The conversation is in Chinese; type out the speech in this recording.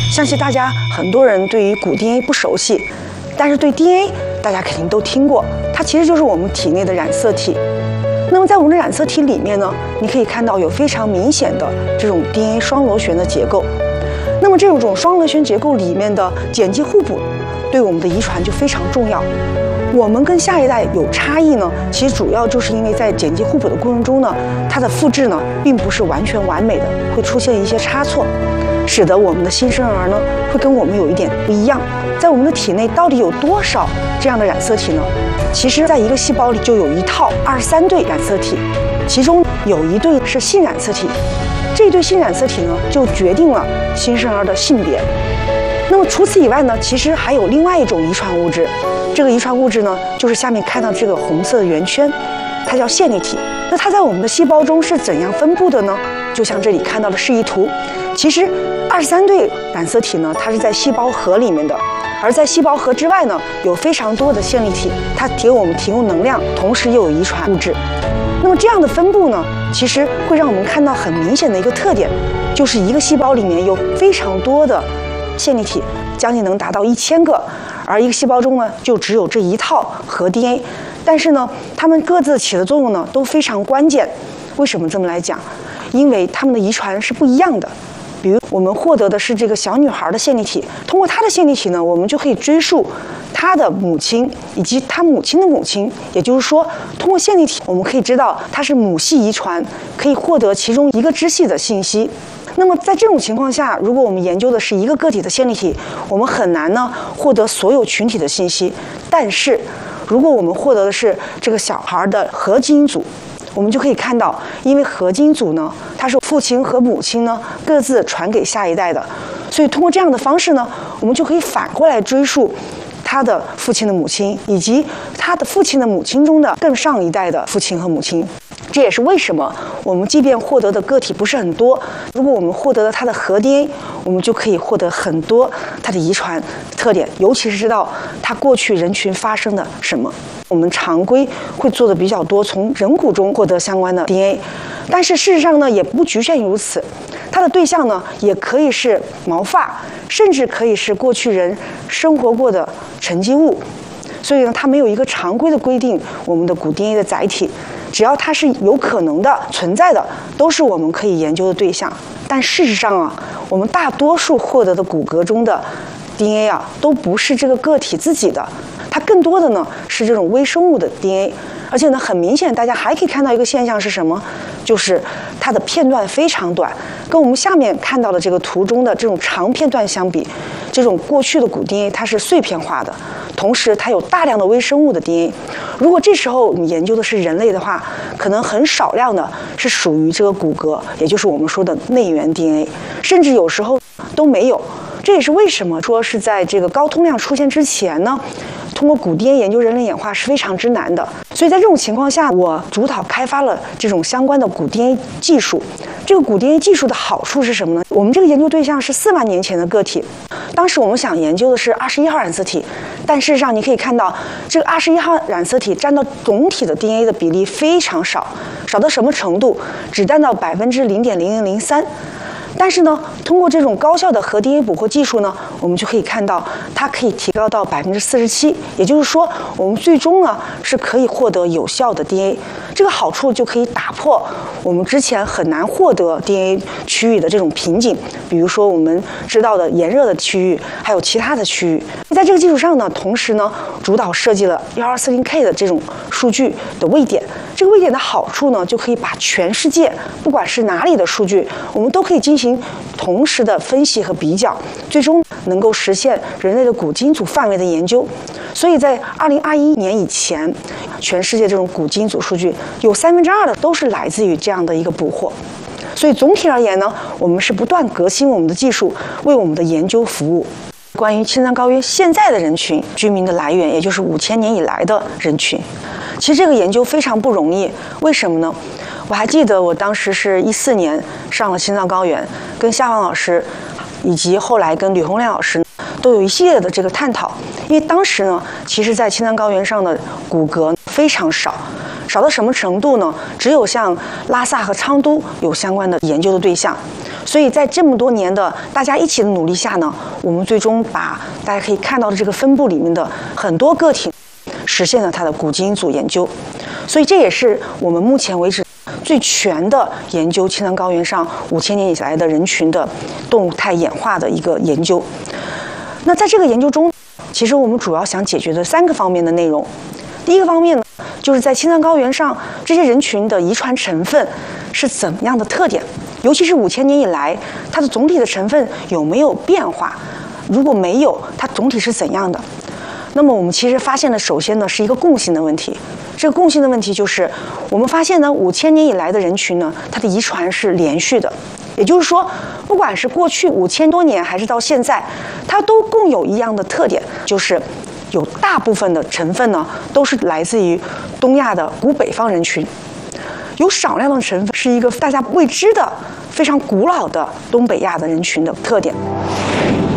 相信大家很多人对于骨 DNA 不熟悉，但是对 DNA 大家肯定都听过，它其实就是我们体内的染色体。那么在我们的染色体里面呢，你可以看到有非常明显的这种 DNA 双螺旋的结构。那么这种双螺旋结构里面的碱基互补，对我们的遗传就非常重要。我们跟下一代有差异呢，其实主要就是因为在碱基互补的过程中呢，它的复制呢并不是完全完美的，会出现一些差错，使得我们的新生儿呢会跟我们有一点不一样。在我们的体内到底有多少这样的染色体呢？其实，在一个细胞里就有一套23对染色体，其中有一对是性染色体，这一对性染色体呢就决定了新生儿的性别。那么除此以外呢，其实还有另外一种遗传物质，这个遗传物质呢就是下面看到这个红色的圆圈，它叫线粒体。那它在我们的细胞中是怎样分布的呢？就像这里看到的示意图，其实23对染色体呢，它是在细胞核里面的。而在细胞核之外呢，有非常多的线粒体，它给我们提供能量，同时又有遗传物质。那么这样的分布呢，其实会让我们看到很明显的一个特点，就是一个细胞里面有非常多的线粒体，将近能达到1000个，而一个细胞中呢，就只有这一套核 DNA。但是呢，它们各自起的作用呢都非常关键。为什么这么来讲？因为它们的遗传是不一样的。比如我们获得的是这个小女孩的线粒体，通过她的线粒体呢，我们就可以追溯她的母亲以及她母亲的母亲。也就是说，通过线粒体，我们可以知道她是母系遗传，可以获得其中一个支系的信息。那么在这种情况下，如果我们研究的是一个个体的线粒体，我们很难呢获得所有群体的信息。但是，如果我们获得的是这个小孩的核基因组，我们就可以看到，因为核基因组呢，它是父亲和母亲呢各自传给下一代的，所以通过这样的方式呢，我们就可以反过来追溯他的父亲的母亲，以及他的父亲的母亲中的更上一代的父亲和母亲。这也是为什么我们即便获得的个体不是很多，如果我们获得了它的核 DNA， 我们就可以获得很多它的遗传特点，尤其是知道它过去人群发生的什么。我们常规会做的比较多，从人骨中获得相关的 DNA， 但是事实上呢，也不局限于如此。它的对象呢，也可以是毛发，甚至可以是过去人生活过的沉积物。所以呢，它没有一个常规的规定，我们的骨 DNA 的载体，只要它是有可能的存在的，都是我们可以研究的对象。但事实上啊，我们大多数获得的骨骼中的 DNA 啊，都不是这个个体自己的，它更多的呢是这种微生物的 DNA。而且呢，很明显，大家还可以看到一个现象是什么？就是它的片段非常短，跟我们下面看到的这个图中的这种长片段相比，这种过去的骨 DNA 它是碎片化的，同时它有大量的微生物的 DNA。如果这时候你研究的是人类的话，可能很少量的是属于这个骨骼，也就是我们说的内源 DNA， 甚至有时候都没有。这也是为什么说是在这个高通量出现之前呢，通过骨 DNA 研究人类演化是非常之难的。所以在这种情况下，我主导开发了这种相关的骨 DNA 技术。这个骨 DNA 技术的好处是什么呢？我们这个研究对象是4万年前的个体，当时我们想研究的是21号染色体，但事实上你可以看到，这个21号染色体占到总体的 DNA 的比例非常少，少到什么程度？只占到0.0003%。但是呢，通过这种高效的核 DNA 捕获技术呢，我们就可以看到它可以提高到47%，也就是说，我们最终呢是可以获得有效的 DNA。这个好处就可以打破我们之前很难获得 DNA 区域的这种瓶颈，比如说我们知道的炎热的区域，还有其他的区域。在这个基础上呢，同时呢，主导设计了1240K 的这种数据的位点。这个位点的好处呢，就可以把全世界不管是哪里的数据，我们都可以进行同时的分析和比较，最终能够实现人类的骨基因组范围的研究。所以在2021年以前，全世界这种骨基因组数据有2/3的都是来自于这样的一个捕获。所以总体而言呢，我们是不断革新我们的技术，为我们的研究服务。关于青藏高原现在的人群居民的来源，也就是5000年以来的人群，其实这个研究非常不容易。为什么呢？我还记得我当时是14年上了青藏高原，跟夏芳老师以及后来跟吕洪亮老师都有一系列的这个探讨。因为当时呢，其实在青藏高原上的骨骼非常少，少到什么程度呢？只有像拉萨和昌都有相关的研究的对象。 所以在这么多年的大家一起的努力下呢，我们最终把大家可以看到的这个分布里面的很多个体实现了它的古基因组研究。所以这也是我们目前为止最全的研究青藏高原上5000年以来的人群的动物态演化的一个研究。那在这个研究中，其实我们主要想解决的3个方面的内容。第一个方面呢，就是在青藏高原上这些人群的遗传成分是怎么样的特点，尤其是5000年以来，它的总体的成分有没有变化？如果没有，它总体是怎样的？那么我们其实发现的，首先呢是一个共性的问题。这个共性的问题就是，我们发现呢，5000年以来的人群呢，它的遗传是连续的。也就是说，不管是过去5000多年，还是到现在，它都共有一样的特点，就是有大部分的成分呢，都是来自于东亚的古北方人群，有少量的成分是一个大家未知的、非常古老的东北亚的人群的特点。